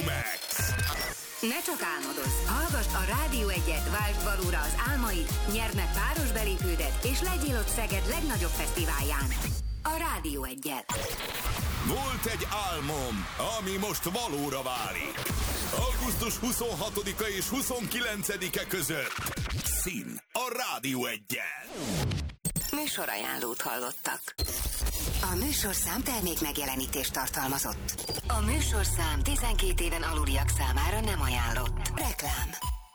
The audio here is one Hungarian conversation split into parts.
Max. Ne csak álmodozz, hallgassd a Rádió 1-et, váltsd valóra az álmaid, nyerd meg páros belépődet, és legyél ott Szeged legnagyobb fesztiválján. A Rádió 1-jel. Volt egy álmom, ami most valóra válik. Augusztus 26-a és 29-e között. Szín a Rádió 1-jel. Műsorajánlót hallottak. A műsorszám termék megjelenítést tartalmazott. A műsorszám 12 éven aluliak számára nem ajánlott. Reklám.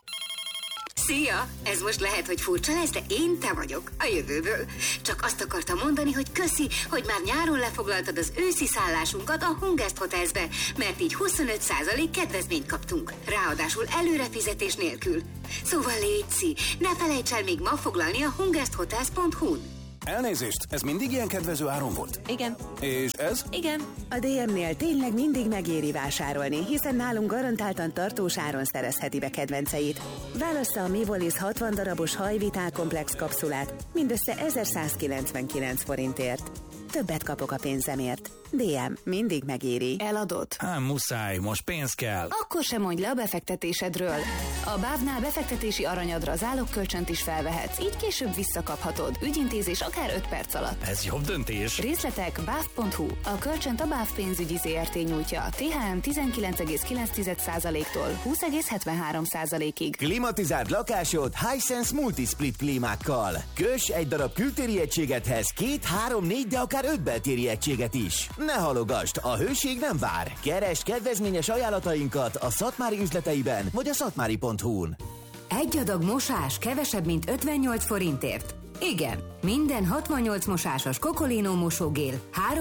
Szia! Ez most lehet, hogy furcsa lesz, de én te vagyok, a jövőből. Csak azt akartam mondani, hogy köszi, hogy már nyáron lefoglaltad az őszi szállásunkat a Hungest Hotelsbe, mert így 25% kedvezményt kaptunk. Ráadásul előrefizetés nélkül. Szóval létszi, ne felejts el még ma foglalni a hungesthotels.hu-n. Elnézést, ez mindig ilyen kedvező áron volt? Igen. És ez? Igen. A DM-nél tényleg mindig megéri vásárolni, hiszen nálunk garantáltan tartós áron szerezheti be kedvenceit. Válassza a Mivolis 60 darabos hajvitálkomplex kapszulát mindössze 1199 forintért. Többet kapok a pénzemért. DM mindig megéri. Eladod? Muszáj, most pénz kell. Akkor sem mondj le a befektetésedről. A BÁV-nál befektetési aranyadra az zálokkölcsönt is felvehetsz, így később visszakaphatod. Ügyintézés akár 5 perc alatt. Ez jobb döntés. Részletek BÁV.hu. A kölcsönt a BÁV pénzügyi ZRT nyújtja. THM 19,9%-tól 20,73%-ig. Klimatizált lakásod Hisense Multisplit klímákkal. Köss egy darab kültéri egységethez 2, 3, 4, de akár 5 beltéri egységet is. Ne halogasd, a hőség nem vár. Keresd kedvezményes ajánlatainkat a Szatmári üzleteiben vagy a szatmári.hu-n. Egy adag mosás kevesebb, mint 58 forintért. Igen, minden 68 mosásos Cocolino mosógél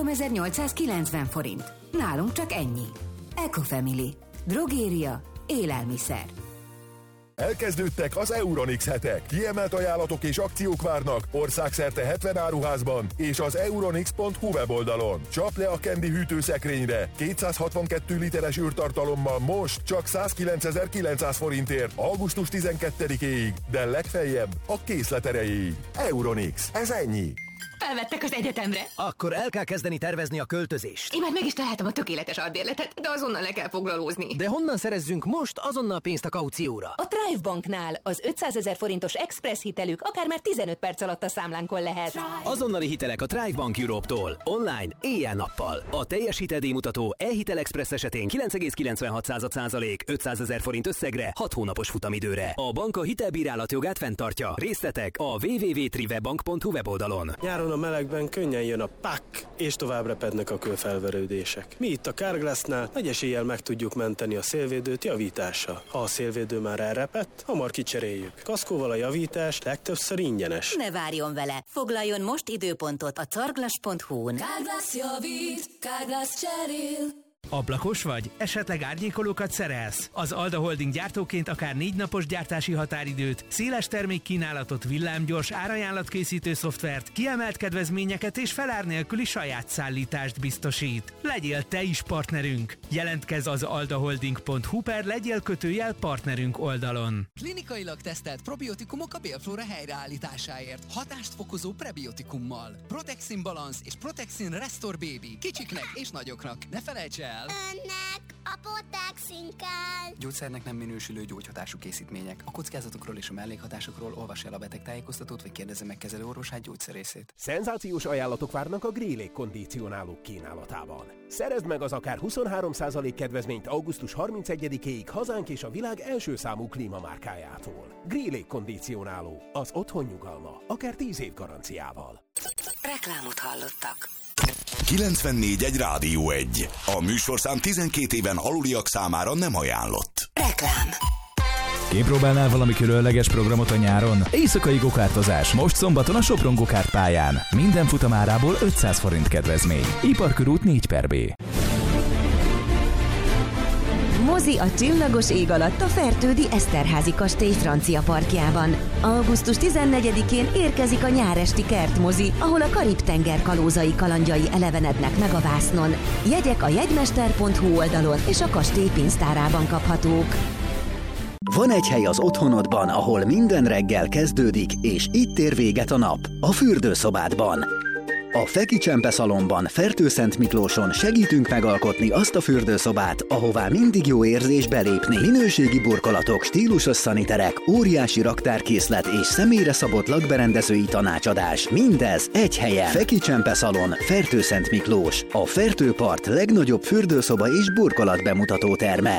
3890 forint. Nálunk csak ennyi. Ecofamily. Drogéria. Élelmiszer. Elkezdődtek az Euronix hetek. Kiemelt ajánlatok és akciók várnak országszerte 70 áruházban és az euronix.hu weboldalon. Csap le a Candy hűtőszekrényre 262 literes űrtartalommal most csak 109.900 forintért augusztus 12-éig, de legfeljebb a készlet erejéig. Euronix, ez ennyi. Felvettek az egyetemre. Akkor el kell kezdeni tervezni a költözést. Én már meg is találtam a tökéletes albérletet, de azonnal le kell foglalózni. De honnan szerezzünk most azonnal pénzt a kaucióra? A Thrive Banknál az 500 000 forintos express hitelük akár már 15 perc alatt a számlánkon lehet. Azonnali hitelek a Thrive Bank Europe-tól. Online, éjjel-nappal. A teljes hiteldíjmutató e-hitel express esetén 9,96%, 500 000 forint összegre, 6 hónapos futamidőre. A bank a hitelbírálat jogát fenntartja. Részletek a www.trivebank.hu weboldalon. Nyáron a melegben könnyen jön a pak, és tovább repednek a kőfelverődések. Mi itt a Carglassnál nagy eséllyel meg tudjuk menteni a szélvédőt javítással. Ha a szélvédő már elrepett, hamar kicseréljük. Kaszkóval a javítás legtöbbször ingyenes. Ne várjon vele, foglaljon most időpontot a carglass.hu-n. Carglass javít, Carglass cserél. Ablakos vagy? Esetleg árnyékolókat szerelsz? Az Alda Holding gyártóként akár 4 napos gyártási határidőt, széles termékkínálatot, villámgyors árajánlatkészítő szoftvert, kiemelt kedvezményeket és felár nélküli saját szállítást biztosít. Legyél te is partnerünk! Jelentkezz az aldaholding.hu/legyél-partnerünk oldalon. Klinikailag tesztelt probiotikumok a bélflóra helyreállításáért. Hatást fokozó prebiotikummal. Protexin Balance és Protexin Restore Baby. Kicsiknek és nagyoknak. Ne felejts el! Önnek a Protexin kell! Gyógyszernek nem minősülő gyógyhatású készítmények. A kockázatokról és a mellékhatásokról olvasd el a betegtájékoztatót, vagy kérdezze meg kezelőorvosát, gyógyszerészét. Szenzációs ajánlatok várnak a Grillé kondicionálók kínálatában. Szerezd meg az akár 23% kedvezményt augusztus 31-éig hazánk és a világ első számú klímamárkájától. Grillé kondicionáló, az otthon nyugalma, akár 10 év garanciával. Reklámot hallottak. 94.1 Rádió 1. A műsorszám 12 éven aluliak számára nem ajánlott. Reklám. Kipróbálnál valami különleges programot a nyáron? Éjszakai gokártozás. Most szombaton a Sopron Gokárt pályán. Minden futamárából 500 forint kedvezmény. Iparkörút 4/B. Mozi a csillagos ég alatt a Fertődi Eszterházy kastély francia parkjában. Augusztus 14-én érkezik a nyáresti kertmozi, ahol a Karib-tenger kalózai kalandjai elevenednek meg a vásznon. Jegyek a jegymester.hu oldalon és a kastély pénztárában kaphatók. Van egy hely az otthonodban, ahol minden reggel kezdődik, és itt ér véget a nap. A fürdőszobádban. A Feki Csempe Szalonban, Fertőszent Miklóson segítünk megalkotni azt a fürdőszobát, ahová mindig jó érzés belépni. Minőségi burkolatok, stílusos szaniterek, óriási raktárkészlet és személyre szabott lakberendezői tanácsadás. Mindez egy helyen. Feki Csempe Szalon, Fertőszent Miklós. A Fertőpart legnagyobb fürdőszoba és burkolat bemutató terme.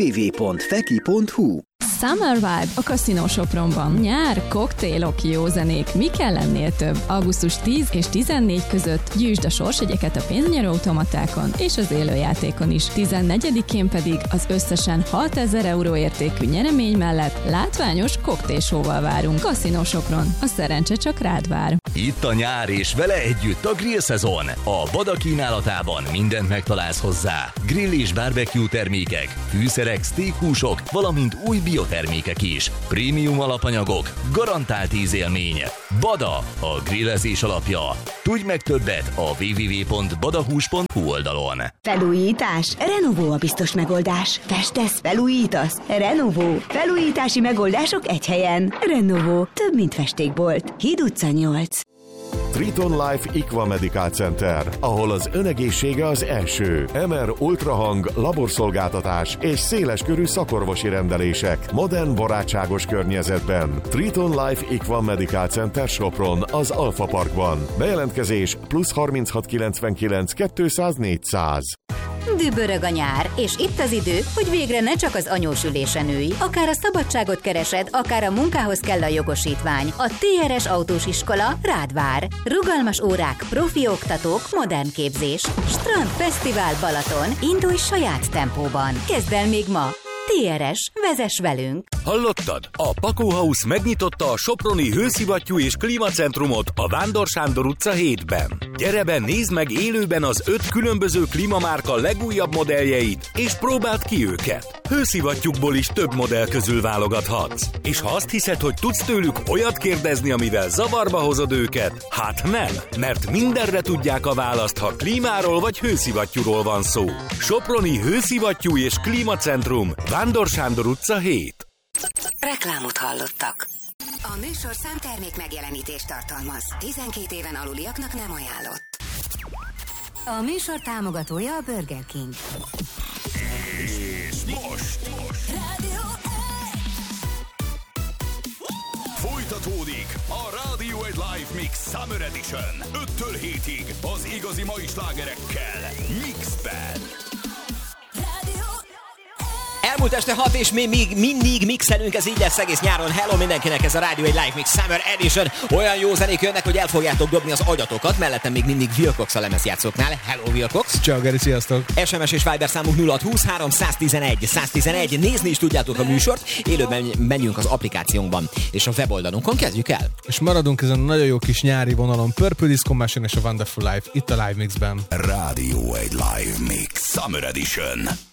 www.feki.hu. Summer Vibe a Casino Sopronban. Nyár, koktélok, jó zenék. Mi kell lennél több? Augusztus 10 és 14 között gyűjtsd a sorsjegyeket a pénznyerő automatákon és az élőjátékon is. 14-én pedig az összesen 6000 euró értékű nyeremény mellett látványos koktélsóval várunk. Casino Sopron. A szerencse csak rád vár. Itt a nyár és vele együtt a grill szezon. A Bada kínálatában mindent megtalálsz hozzá. Grill és barbecue termékek, fűszerek, steakhúsok, valamint új biotermékek is. Prémium alapanyagok, garantált ízélmény. Bada, a grillezés alapja. Tudj meg többet a www.badahús.hu oldalon. Felújítás? Renovó a biztos megoldás. Festesz, felújítasz? Renovó. Felújítási megoldások egy helyen. Renovó. Több, mint festékbolt. Híd utca 8. Triton Life Equa Medical Center, ahol az önegészsége az első. MR ultrahang, laborszolgáltatás és széleskörű szakorvosi rendelések. Modern, barátságos környezetben. Triton Life Equa Medical Center Sopron, az Alfa Parkban. Bejelentkezés plusz 3699 200 400. Dübörög a nyár, és itt az idő, hogy végre ne csak az anyós ülésen ülj. Akár a szabadságot keresed, akár a munkához kell a jogosítvány. A TRS Autós Iskola rád vár. Rugalmas órák, profi oktatók, modern képzés. Strand Fesztivál Balaton. Indulj saját tempóban. Kezd el még ma. TRS, vezess velünk! Hallottad? A Pakó House megnyitotta a soproni hőszivattyú és klímacentrumot a Vándor Sándor utca 7-ben. Gyere be, nézd meg élőben az 5 különböző klímamárka legújabb modelljeit, és próbáld ki őket. Hőszivattyúkból is több modell közül válogathatsz. És ha azt hiszed, hogy tudsz tőlük olyat kérdezni, amivel zavarba hozod őket, hát nem, mert mindenre tudják a választ, ha klímáról vagy hőszivattyúról van szó. Soproni hőszivattyú és klímacentrum, Vándor Sándor utca 7. Reklámot hallottak. A műsorszám termék megjelenítést tartalmaz. 12 éven aluliaknak nem ajánlott. A műsor támogatója a Burger King. És most folytatódik a Radio 1 Live Mix Summer Edition. 5-től 7-ig az igazi mai slágerekkel Mixben. Elmúlt este 6 és mi még mindig mixelünk, ez így lesz egész nyáron. Hello mindenkinek, ez a Radio 1 Live Mix Summer Edition. Olyan jó zenék jönnek, hogy el fogjátok dobni az agyatokat. Mellettem még mindig Wilcox a lemezjátszóknál. Hello Wilcox! Ciao Geri, sziasztok! SMS és Viber számunk 0623 111 111. Nézni is tudjátok a műsort. Élőben menjünk az applikációnkban és a weboldalunkon. Kezdjük el! És maradunk ezen a nagyon jó kis nyári vonalon. Purple Disco Machine és a Wonderful Life itt a Live Mixben. Radio 1 Live Mix Summer Edition.